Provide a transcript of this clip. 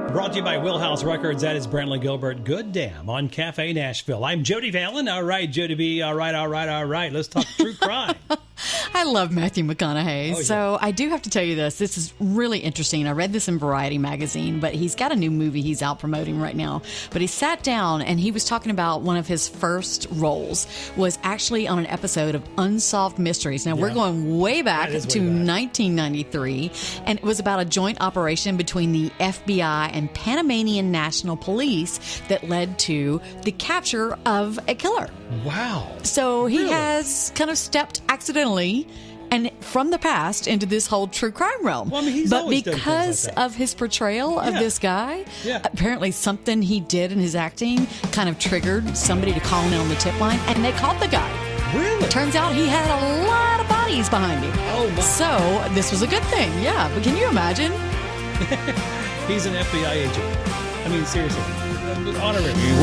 Brought to you by Wheelhouse Records. That is Brantley Gilbert. Good Damn on Cafe Nashville. I'm Jody Vallon. All right, Jody B. All right. Let's talk true crime. I love Matthew McConaughey. Oh, yeah. So I do have to tell you this. This is really interesting. I read this in Variety magazine, but he's got a new movie he's out promoting right now. But he sat down and he was talking about one of his first roles was actually on an episode of Unsolved Mysteries. Now, we're going way back to 1993, and it was about a joint operation between the FBI and Panamanian National Police that led to the capture of a killer. Wow. So he has kind of stepped accidentally and from the past into this whole true crime realm. Well, I mean, he's but always done things because like that. of his portrayal of this guy, Yeah. apparently something he did in his acting kind of triggered somebody to call in on the tip line, and they caught the guy. Really? Turns out he had a lot of bodies behind him. Oh, my. So this was a good thing, yeah. But can you imagine? He's an FBI agent. I mean, seriously. Honorary.